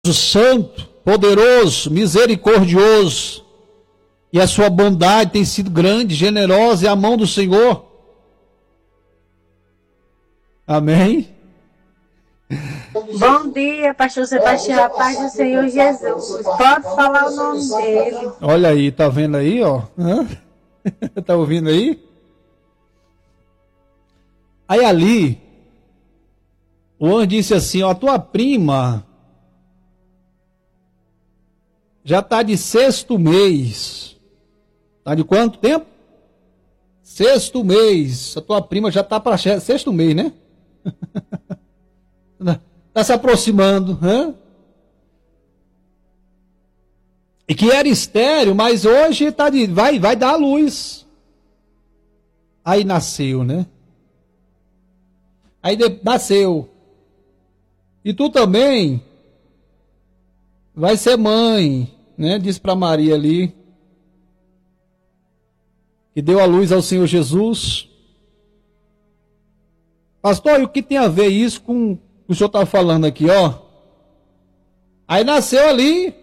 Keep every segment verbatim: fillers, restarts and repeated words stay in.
santo, poderoso, misericordioso, e a sua bondade tem sido grande, generosa, e a mão do Senhor. Amém? Bom dia, pastor Sebastião, a paz do Senhor Jesus. Pode falar o nome dele. Olha aí, tá vendo aí, ó? Hã? Tá ouvindo aí? Aí ali, o anjo disse assim, ó, a tua prima já está de sexto mês. Está de quanto tempo? Sexto mês. A tua prima já está para sexto mês, né? Está se aproximando. Hein? E que era estéril, mas hoje tá de, vai, vai dar a luz. Aí nasceu, né? Aí de, nasceu. E tu também vai ser mãe, né? Diz para Maria ali, que deu a luz ao Senhor Jesus. Pastor, e o que tem a ver isso com o que o senhor está falando aqui, ó? Aí nasceu ali,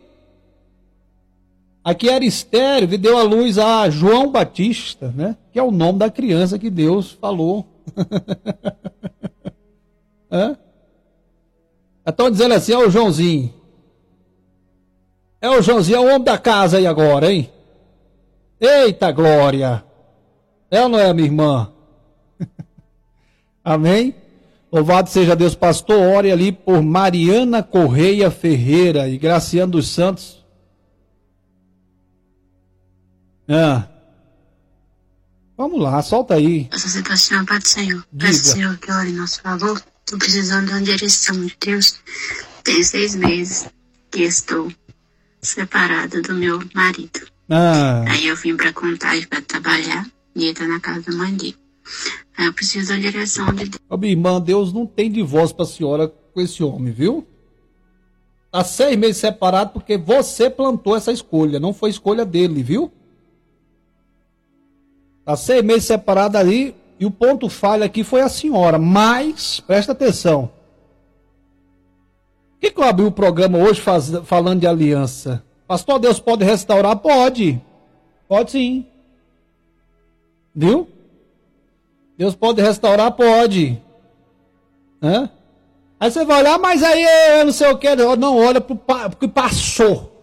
aqui era estéril, e deu a luz a João Batista, né? Que é o nome da criança que Deus falou. Hã? Estão dizendo assim, é o Joãozinho. É o Joãozinho, é o homem da casa aí agora, hein? Eita glória! É ou não é, minha irmã? Amém? Louvado seja Deus, pastor. Ore ali por Mariana Correia Ferreira e Graciano dos Santos. Ah. Vamos lá, solta aí. Pastor Sebastião, Pai do Senhor. Peço ao Senhor que ore em nosso favor. Estou precisando de uma direção de Deus. Tem seis meses que estou separada do meu marido. Ah. Aí eu vim para Contagem para trabalhar e ele está na casa da mãe dele. Aí eu preciso da direção de Deus. Ô, minha irmã, Deus não tem divórcio para a senhora com esse homem, viu? Está seis meses separado porque você plantou essa escolha, não foi escolha dele, viu? Está seis meses separado ali e o ponto falho aqui foi a senhora, mas, presta atenção. Por que, que eu abri o programa hoje faz, falando de aliança? Pastor, Deus pode restaurar? Pode. Pode sim. Viu? Deus pode restaurar? Pode. Hã? Aí você vai olhar, mas aí eu não sei o que. Não, olha para o que passou.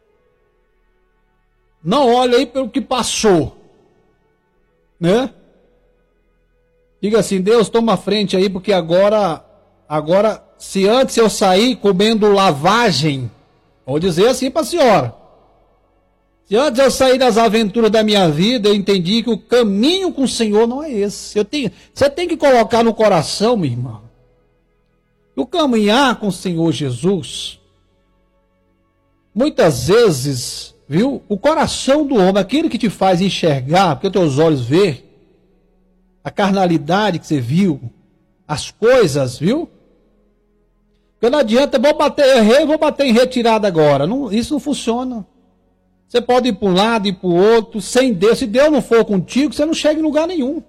Não olha aí pelo que passou. Né? Diga assim, Deus, toma a frente aí, porque agora, agora, se antes eu sair comendo lavagem, vou dizer assim para a senhora, se antes eu sair das aventuras da minha vida, eu entendi que o caminho com o Senhor não é esse. Eu tenho, você tem que colocar no coração, minha irmã, o caminhar com o Senhor Jesus, muitas vezes, viu, o coração do homem, aquilo que te faz enxergar, porque os teus olhos vê, a carnalidade que você viu, as coisas, viu? Porque não adianta, vou bater, errei, vou bater em retirada agora. Não, isso não funciona. Você pode ir para um lado e para o outro, sem Deus. Se Deus não for contigo, você não chega em lugar nenhum.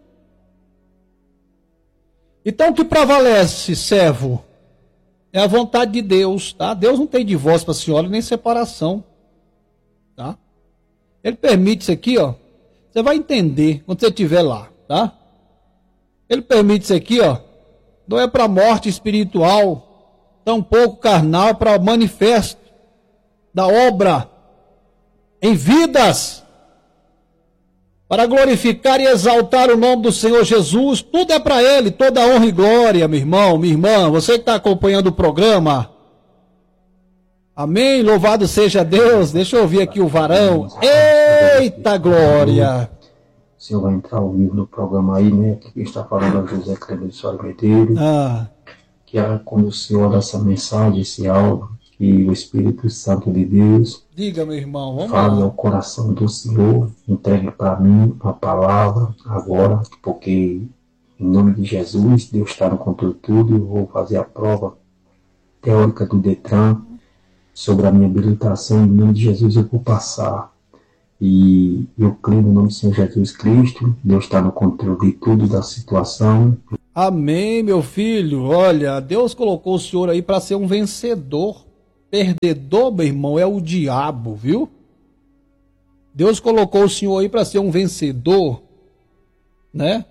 Então o que prevalece, servo, é a vontade de Deus, tá? Deus não tem divórcio para a senhora, nem separação, tá? Ele permite isso aqui, ó. Você vai entender quando você estiver lá, tá? Ele permite isso aqui, ó. Não é para morte espiritual, tampouco carnal, é para manifesto da obra em vidas, para glorificar e exaltar o nome do Senhor Jesus. Tudo é para Ele, toda honra e glória, meu irmão, minha irmã, você que está acompanhando o programa. Amém, louvado seja Deus. Deixa eu ouvir aqui o varão. Eita glória! O senhor vai entrar ao vivo no programa aí, né? Que está falando a José Cleber de Soares Medeiros. Ah. Que é quando o senhor dá essa mensagem, esse áudio, que o Espírito Santo de Deus, diga, meu irmão, vamos fale lá, ao coração do Senhor, entregue para mim a palavra agora, porque em nome de Jesus, Deus está no controle de tudo. Eu vou fazer a prova teórica do Detran sobre a minha habilitação. Em nome de Jesus eu vou passar. E eu creio no nome do Senhor Jesus Cristo. Deus está no controle de tudo, da situação. Amém, meu filho. Olha, Deus colocou o senhor aí para ser um vencedor. perdedor, meu irmão, é o diabo, viu? Deus colocou o senhor aí para ser um vencedor, né?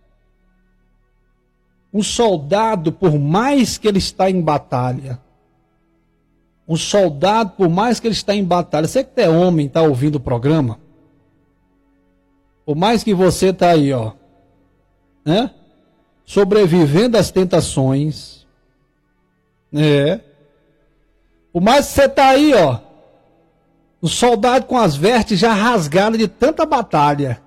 Um soldado, por mais que ele está em batalha, um soldado, por mais que ele está em batalha, você que é homem, está ouvindo o programa, por mais que você está aí, ó, né? Sobrevivendo às tentações, né? Por mais que você está aí, ó, o soldado com as vestes já rasgadas de tanta batalha.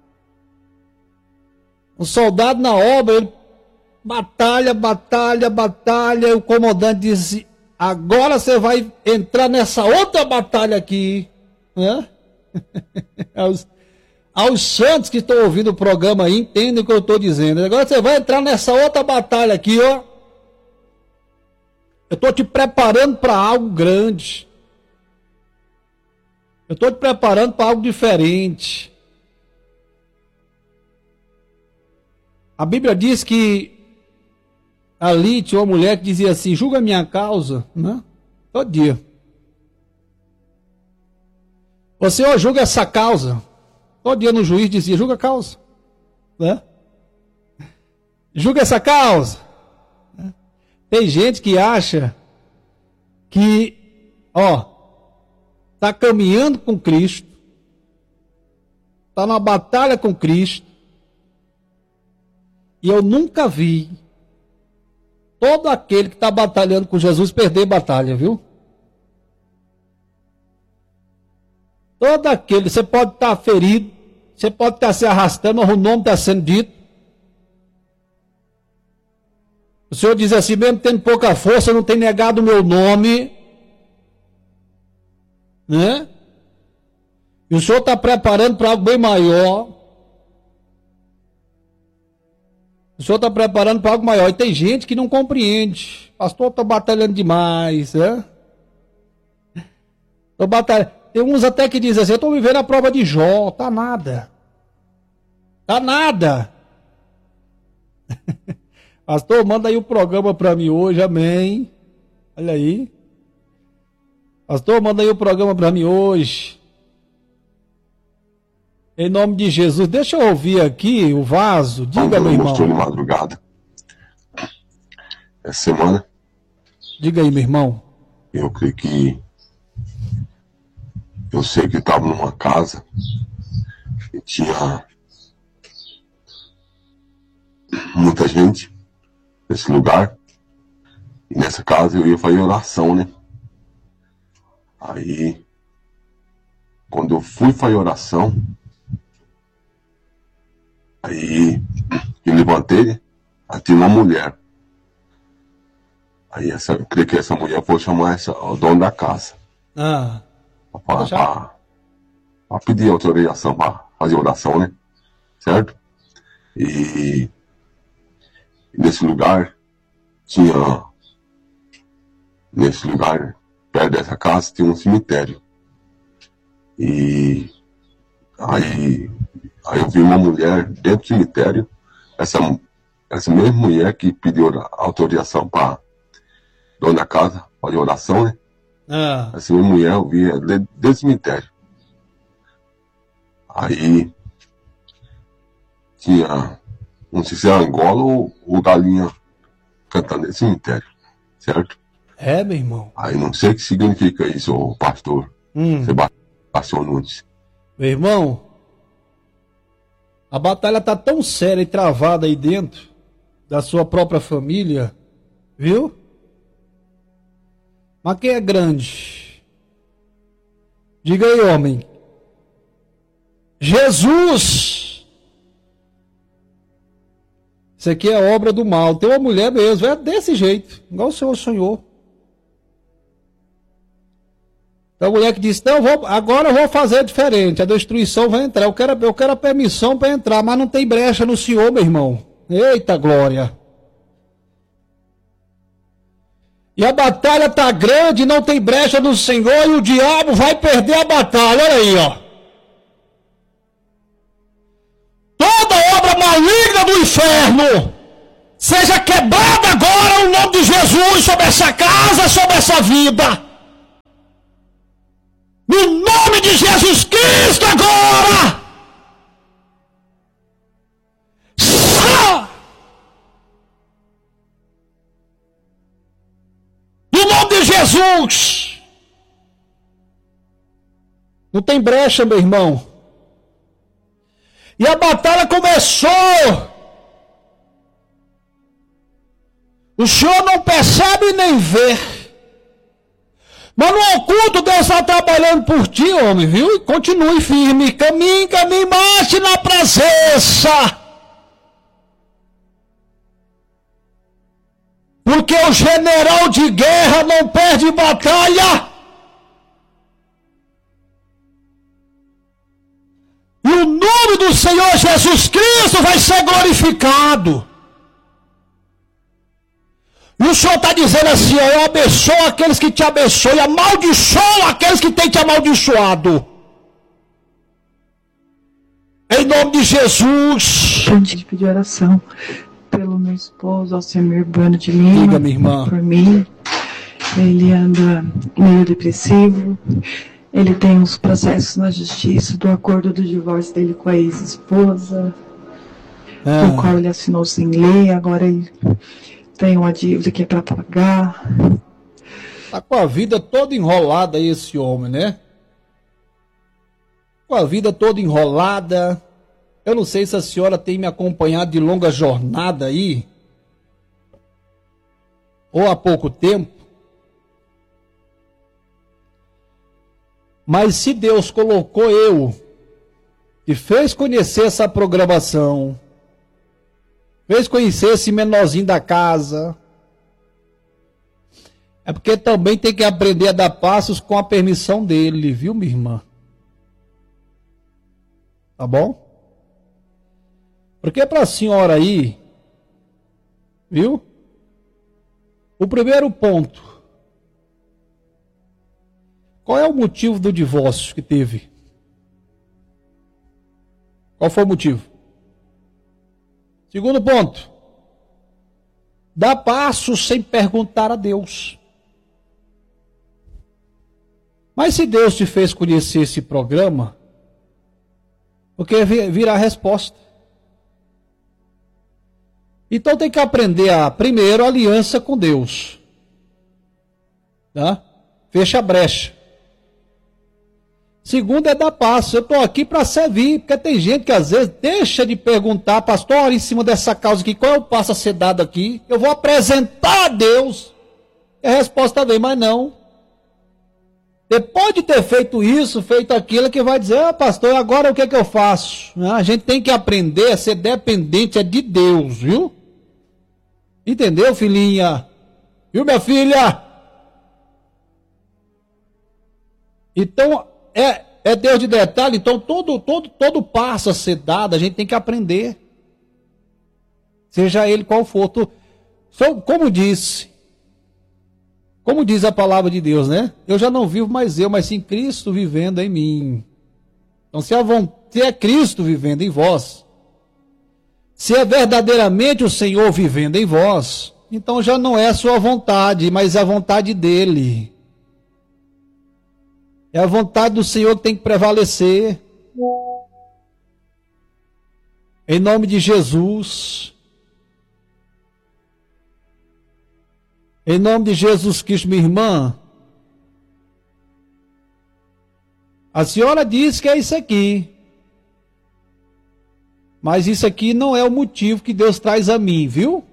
O soldado na obra, ele batalha, batalha, batalha, e o comandante diz, agora você vai entrar nessa outra batalha aqui, né? aos, aos santos que estão ouvindo o programa aí, entendem o que eu estou dizendo. Agora você vai entrar nessa outra batalha aqui, ó. Eu estou te preparando para algo grande. Eu estou te preparando para algo diferente. A Bíblia diz que ali tinha uma mulher que dizia assim, julga a minha causa, né? Todo dia. O Senhor julga essa causa. Todo dia no juiz dizia, julga a causa, né? Julga essa causa. Tem gente que acha que, ó, está caminhando com Cristo, está numa batalha com Cristo, e eu nunca vi todo aquele que está batalhando com Jesus perder batalha, viu? Todo aquele, você pode estar tá ferido, você pode estar tá se arrastando, mas o nome está sendo dito. O Senhor diz assim, mesmo tendo pouca força, não tem negado o meu nome, né? E o Senhor está preparando para algo bem maior. O Senhor está preparando para algo maior. E tem gente que não compreende. Pastor, estou batalhando demais, né? Tô batalhando. Tem uns até que dizem assim, eu estou vivendo a prova de Jó, tá nada. Tá nada. Pastor, manda aí o programa para mim hoje, amém. Olha aí. Pastor, manda aí o programa para mim hoje. Em nome de Jesus. Deixa eu ouvir aqui o vaso. Diga, meu irmão. Mostrou de madrugada. Essa semana. Diga aí, meu irmão. Eu creio que... Eu sei que estava numa casa e tinha muita gente nesse lugar, e nessa casa eu ia fazer oração, né? Aí, quando eu fui fazer oração, aí eu levantei, aí tinha uma mulher. Aí essa, eu creio que essa mulher foi chamar essa, o dono da casa. Ah. Para pedir autorização para fazer oração, né? Certo? E nesse lugar tinha, nesse lugar, perto dessa casa, tinha um cemitério. E aí, aí eu vi uma mulher dentro do cemitério, essa, essa mesma mulher que pediu autorização para dona da casa fazer oração, né? Ah. Essa mesma mulher eu vi dentro do cemitério. Aí tinha, não sei se é Angola ou, ou galinha cantando nesse cemitério, certo? É, meu irmão. Aí não sei o que significa isso, o pastor hum. Sebastião Nunes. Meu irmão, a batalha está tão séria e travada aí dentro da sua própria família, viu? Mas quem é grande? Diga aí, homem. Jesus! Isso aqui é obra do mal. Tem uma mulher mesmo, é desse jeito, igual o Senhor sonhou. Tem uma mulher que disse, não, vou, agora eu vou fazer diferente, a destruição vai entrar, eu quero, eu quero a permissão para entrar, mas não tem brecha no Senhor, meu irmão. Eita glória! E a batalha está grande, não tem brecha no Senhor, e o diabo vai perder a batalha, olha aí, ó. Toda obra maligna do inferno seja quebrada agora no nome de Jesus sobre essa casa, sobre essa vida. nome de Jesus Cristo agora! Sai! No nome de Jesus! Não tem brecha, meu irmão. E a batalha começou. O senhor não percebe nem vê. Mas no oculto Deus está trabalhando por ti, homem, viu? E continue firme. Caminhe, caminhe, marche na presença. Porque o general de guerra não perde batalha. E o nome do Senhor Jesus Cristo vai ser glorificado. E o Senhor está dizendo assim, ó, eu abençoo aqueles que te abençoam, e amaldiçoo aqueles que têm te amaldiçoado. Em nome de Jesus. Antes de pedir oração pelo meu esposo, Alcemir Bueno de Lima. Diga, minha irmã. Por mim. Ele anda meio depressivo. Ele tem uns processos na justiça do acordo do divórcio dele com a ex-esposa, ah. o qual ele assinou sem lei, agora ele tem uma dívida que é para pagar. Está com a vida toda enrolada aí esse homem, né? Com a vida toda enrolada. Eu não sei se a senhora tem me acompanhado de longa jornada aí, ou há pouco tempo. Mas se Deus colocou eu, e fez conhecer essa programação, fez conhecer esse menorzinho da casa, é porque também tem que aprender a dar passos com a permissão dele, viu, minha irmã? Tá bom? Porque para a senhora aí, viu? O primeiro ponto. Qual é o motivo do divórcio que teve? Qual foi o motivo? Segundo ponto. Dá passos sem perguntar a Deus. Mas se Deus te fez conhecer esse programa, porque virá a resposta. Então tem que aprender a, primeiro, a aliança com Deus. Tá? Fecha a brecha. Segundo é dar passo. Eu estou aqui para servir, porque tem gente que às vezes deixa de perguntar, pastor, em cima dessa causa aqui, qual é o passo a ser dado aqui? Eu vou apresentar a Deus. E a resposta vem, mas não. Depois de ter feito isso, feito aquilo, que vai dizer, ah, pastor, agora o que é que eu faço? A gente tem que aprender a ser dependente é de Deus, viu? Entendeu, filhinha? Viu, minha filha? Então, é, é Deus de detalhe. Então, todo, todo, todo passo a ser dado, a gente tem que aprender. Seja ele qual for. Tu, como disse, como diz a palavra de Deus, né? Eu já não vivo mais eu, mas sim Cristo vivendo em mim. Então, se, a, se é Cristo vivendo em vós, se é verdadeiramente o Senhor vivendo em vós, então já não é a sua vontade, mas é a vontade dele. É a vontade do Senhor que tem que prevalecer. Em nome de Jesus. Em nome de Jesus Cristo, minha irmã. A senhora diz que é isso aqui. Mas isso aqui não é o motivo que Deus traz a mim, viu?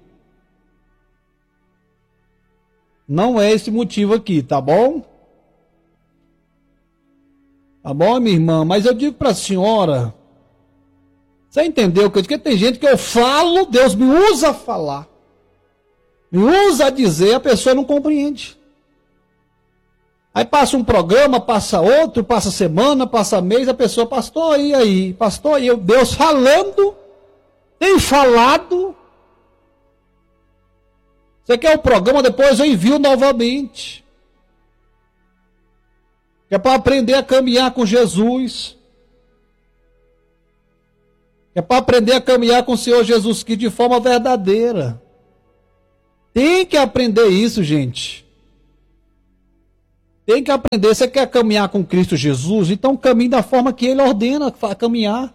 Não é esse motivo aqui, tá bom? Tá bom, minha irmã? Mas eu digo para a senhora, você entendeu? Porque tem gente que eu falo, Deus me usa a falar, me usa a dizer, a pessoa não compreende. Aí passa um programa, passa outro, passa semana, passa mês, a pessoa, pastor, e aí? Pastor, e eu, Deus falando, tem falado. Você quer o programa, depois eu envio novamente. Que é para aprender a caminhar com Jesus. Que é para aprender a caminhar com o Senhor Jesus Cristo de forma verdadeira. Tem que aprender isso, gente. Tem que aprender. Você quer caminhar com Cristo Jesus? Então caminhe da forma que Ele ordena a caminhar.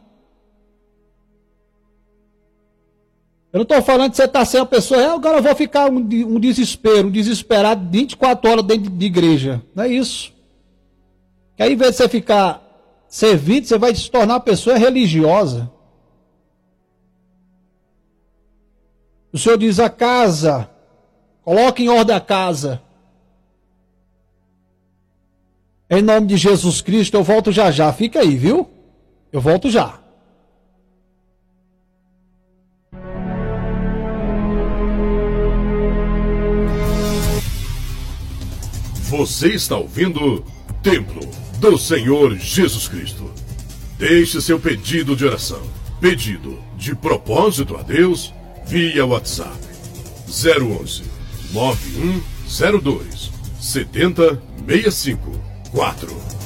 Eu não estou falando de você estar sem a pessoa, é, agora eu vou ficar um, um desespero, um desesperado vinte e quatro horas dentro de igreja. Não é isso. Que aí, ao invés de você ficar servindo, você vai se tornar uma pessoa religiosa. O Senhor diz: a casa, coloque em ordem a casa. Em nome de Jesus Cristo, eu volto já já. Fica aí, viu? Eu volto já. Você está ouvindo Templo do Senhor Jesus Cristo. Deixe seu pedido de oração, pedido de propósito a Deus, via WhatsApp zero onze, nove um zero dois, sete zero seis cinco quatro.